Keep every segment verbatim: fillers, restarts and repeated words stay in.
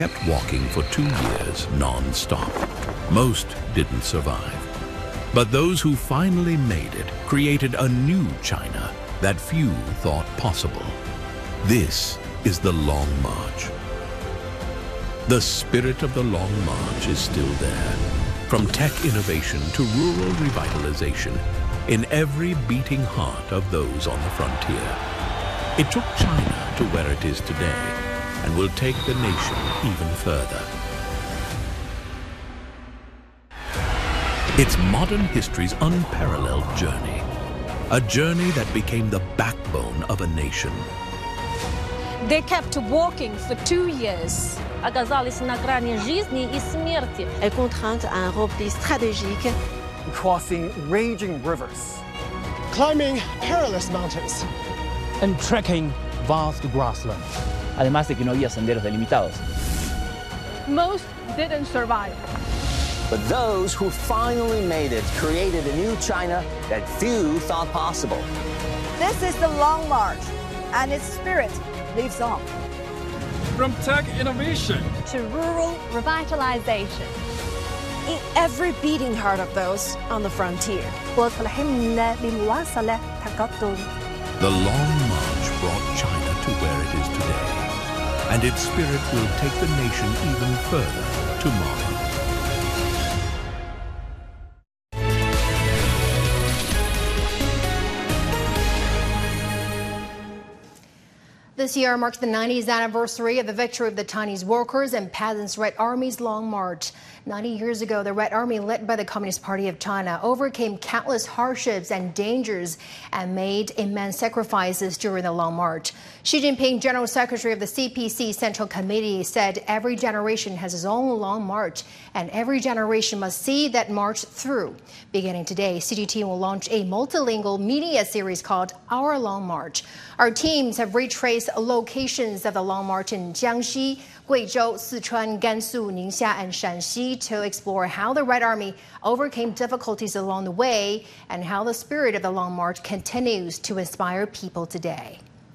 kept walking for two years non-stop. Most didn't survive. But those who finally made it created a new China that few thought possible. This is the Long March. The spirit of the Long March is still there. From tech innovation to rural revitalization, in every beating heart of those on the frontier. It took China to where it is today and will take the nation even further. It's modern history's unparalleled journey, a journey that became the backbone of a nation. They kept walking for two years. Оказались на грани жизни и смерти. Elle contrainte à un repli stratégique. Crossing raging rivers. Climbing perilous mountains. And trekking vast grasslands. Además de que no había senderos delimitados. Most didn't survive. But those who finally made it created a new China that few thought possible. This is the Long March, and its spirit lives on. From tech innovation to rural revitalization. In every beating heart of those on the frontier. The Long March brought China to where it is today, and its spirit will take the nation even further tomorrow. This year marks the ninetieth anniversary of the victory of the Chinese workers and peasants' Red Army's Long March. ninety years ago, the Red Army, led by the Communist Party of China, overcame countless hardships and dangers and made immense sacrifices during the Long March. Xi Jinping, General Secretary of the C P C Central Committee, said every generation has its own Long March, and every generation must see that march through. Beginning today, C G T will launch a multilingual media series called Our Long March. Our teams have retraced locations of the Long March in Jiangxi, Guizhou, Sichuan, Gansu, Ningxia, and Shanxi to explore how the Red Army overcame difficulties along the way and how the spirit of the Long March continues to inspire people today.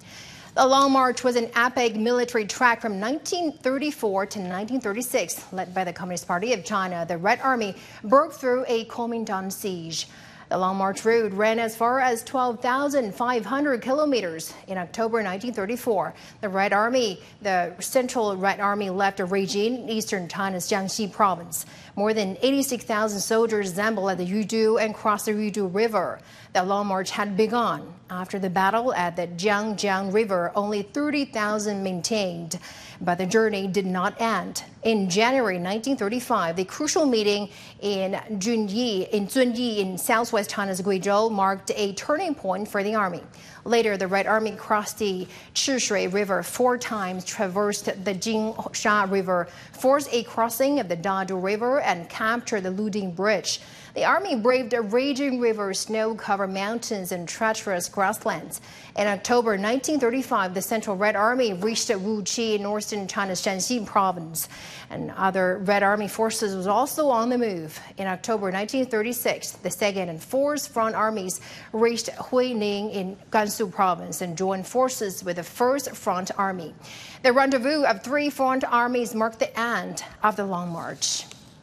The Long March was an epic military trek from nineteen thirty-four to nineteen thirty-six. Led by the Communist Party of China, the Red Army broke through a Kuomintang siege. The Long March route ran as far as twelve thousand five hundred kilometers. In October nineteen thirty-four, the Red Army, the Central Red Army, left a region in eastern China's Jiangxi province. More than eighty-six thousand soldiers assembled at the Yudu and crossed the Yudu River. The Long March had begun. After the battle at the Jiangjiang River, only thirty thousand maintained. But the journey did not end. In January nineteen thirty-five, the crucial meeting in Junyi, in Zunyi in southwest China's Guizhou marked a turning point for the army. Later, the Red Army crossed the Chishui River four times, traversed the Jingsha River, forced a crossing of the Dadu River, and captured the Luding Bridge. The army braved a raging river, snow-covered mountains, and treacherous grasslands. In October nineteen thirty-five, the Central Red Army reached Wuqi in northern China's Shanxi province. And other Red Army forces was also on the move. In October nineteen thirty-six, the Second and Fourth Front Armies reached Huining in Gansu province and joined forces with the First Front Army. The rendezvous of three front armies marked the end of the Long March.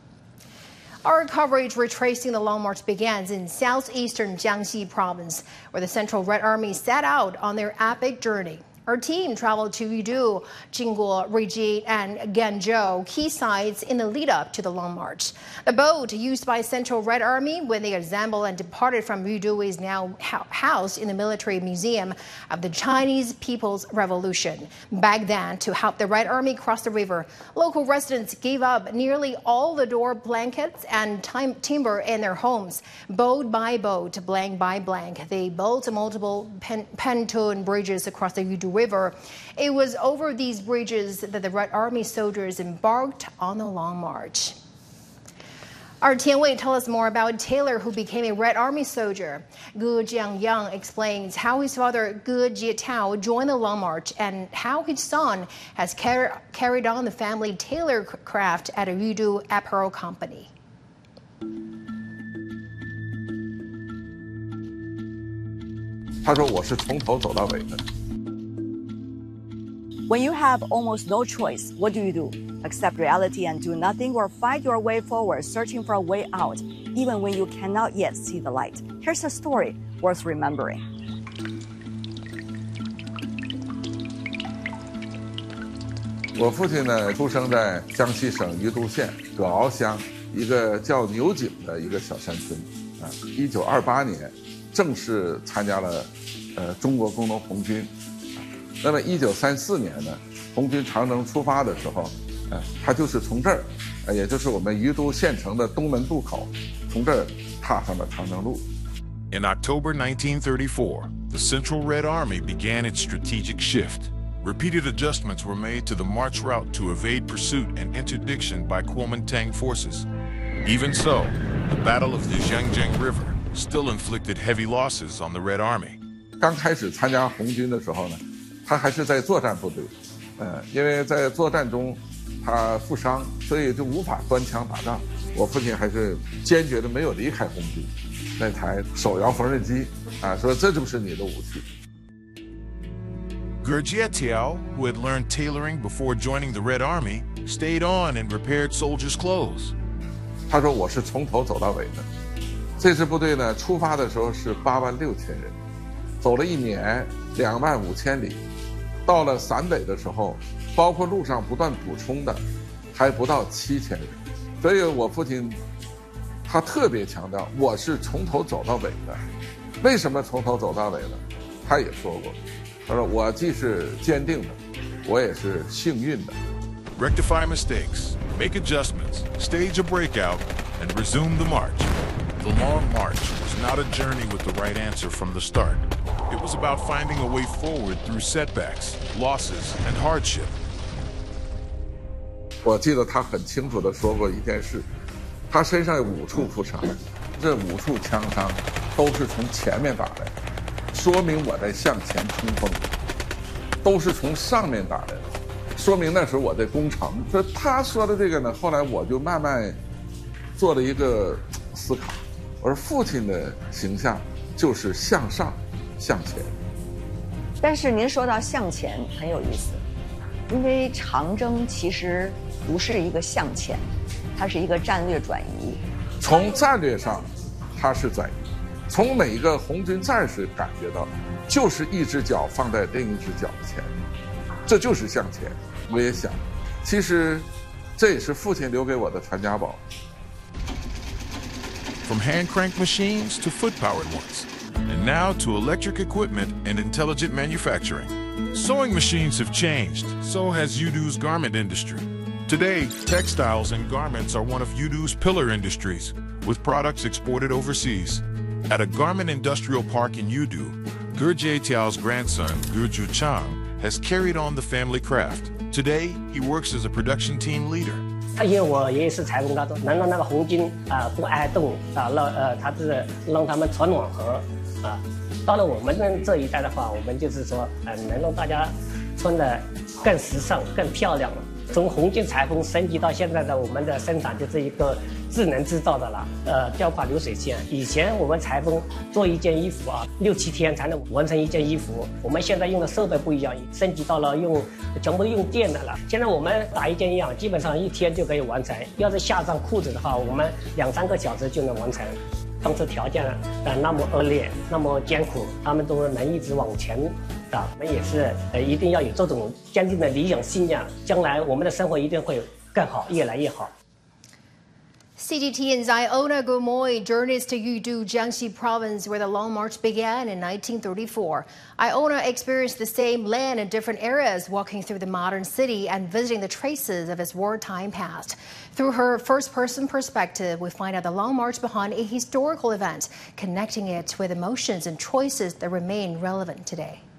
Our coverage retracing the Long March begins in southeastern Jiangxi province, where the Central Red Army set out on their epic journey. Our team traveled to Yudu, Jingguo, Ruijin, and Ganzhou, key sites in the lead-up to the Long March. The boat used by Central Red Army when they assembled and departed from Yudu is now housed in the Military Museum of the Chinese People's Revolution. Back then, to help the Red Army cross the river, local residents gave up nearly all the door blankets and time timber in their homes. Boat by boat, blank by blank, they built multiple pen pontoon bridges across the Yudu River. It was over these bridges that the Red Army soldiers embarked on the Long March. Our Tian Wei tells us more about Taylor, who became a Red Army soldier. Ge Jiangyang explains how his father, Ge Jietao, joined the Long March and how his son has car carried on the family tailor craft at a Yudu apparel company. When you have almost no choice, what do you do? Accept reality and do nothing, or fight your way forward, searching for a way out, even when you cannot yet see the light. Here's a story worth remembering. 我父亲呢，出生在江西省余都县葛鳌乡一个叫牛井的一个小山村，啊，一九二八年正式参加了，呃，中国工农红军。那么一九三四年呢，红军长征出发的时候，呃，他就是从这儿，呃，也就是我们余都县城的东门渡口，从这儿踏上了长征路。 In October nineteen thirty-four, the Central Red Army began its strategic shift. Repeated adjustments were made to the march route to evade pursuit and interdiction by Kuomintang forces. Even so, the Battle of the Zhangjiang River still inflicted heavy losses on the Red Army. 刚开始参加红军的时候呢，他还是在作战部队，呃，因为在作战中他负伤，所以就无法端枪打仗。我父亲还是坚决的没有离开红军，那台手摇缝纫机啊，说这就是你的武器。 Gurjie Tiao, who had learned tailoring before joining the Red Army, stayed on and repaired soldiers' clothes. 他说我是从头走到尾的。这支部队呢，出发的时候是八万六千人，走了一年两万五千里，到了陕北的时候，包括路上不断补充的，还不到七千人。所以我父亲他特别强调，我是从头走到尾的。为什么从头走到尾呢？他也说过。他说：“我既是坚定的，我也是幸运的。” Rectify mistakes, make adjustments, stage a breakout, and resume the march. The Long March was not a journey with the right answer from the start. It was about finding a way forward through setbacks, losses, and hardship. 我记得他很清楚地说过一件事，他身上有五处负伤，这五处枪伤都是从前面打来的。说明我在向前冲锋，都是从上面打来的，说明那时候我在攻城。所以他说的这个呢，后来我就慢慢做了一个思考，我说父亲的形象就是向上向前。 但是您说到向前很有意思，因为长征其实不是一个向前，它是一个战略转移。 从战略上，它是转移。从每一个红军战士感觉到，就是一只脚放在另一只脚的前面，这就是向前。我也想，其实这也是父亲留给我的传家宝。 From hand crank machines to foot powered ones, and now to electric equipment and intelligent manufacturing. Sewing machines have changed, so has Udu's garment industry. Today, textiles and garments are one of Udu's pillar industries, with products exported overseas. At a garment industrial park in Udu, Gurjie Tiao's grandson, Gurju Chang, has carried on the family craft. Today, he works as a production team leader. 因为我爷爷是裁缝，他说能让那个红军啊不挨冻啊，让呃他是让他们传暖和啊。到了我们这一代的话，我们就是说呃能让大家穿得更时尚、更漂亮了。从红军裁缝升级到现在的我们的生产就是一个智能制造的了，呃，吊挂流水线。以前我们裁缝做一件衣服啊，六七天才能完成一件衣服。我们现在用的设备不一样，升级到了用全部用电的了。现在我们打一件衣裳，基本上一天就可以完成。要是下上裤子的话，我们两三个小时就能完成。当时条件呃那么恶劣，那么艰苦，他们都能一直往前的。我们也是呃一定要有这种坚定的理想信仰，将来我们的生活一定会更好，越来越好。 C G T N's Iona Gomoy journeys to Udu, Jiangxi province, where the Long March began in nineteen thirty-four. Iona experienced the same land in different eras, walking through the modern city and visiting the traces of its wartime past. Through her first-person perspective, we find out the Long March behind a historical event, connecting it with emotions and choices that remain relevant today.